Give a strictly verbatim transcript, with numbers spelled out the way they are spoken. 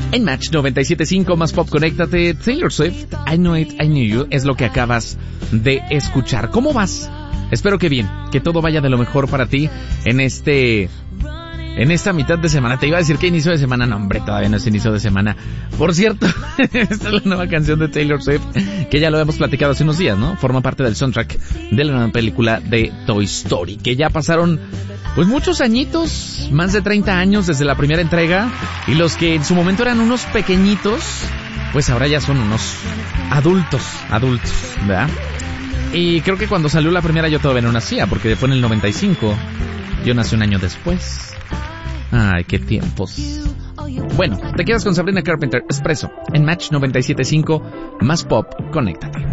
En Match noventa y siete punto cinco, más pop, conéctate. Taylor Swift, I Knew It, I Knew You, es lo que acabas de escuchar. ¿Cómo vas? Espero que bien, que todo vaya de lo mejor para ti en este... En esta mitad de semana. Te iba a decir que inicio de semana. No, hombre, todavía no es inicio de semana. Por cierto, esta es la nueva canción de Taylor Swift, que ya lo hemos platicado hace unos días, ¿no? Forma parte del soundtrack de la nueva película de Toy Story, que ya pasaron, pues, muchos añitos, más de treinta años desde la primera entrega, y los que en su momento eran unos pequeñitos, pues ahora ya son unos adultos, adultos, ¿verdad? Y creo que cuando salió la primera yo todavía no nacía, porque fue en el noventa y cinco. Yo nací un año después. Ay, qué tiempos. Bueno, te quedas con Sabrina Carpenter, Espresso, en Match noventa y siete punto cinco, más pop, conéctate.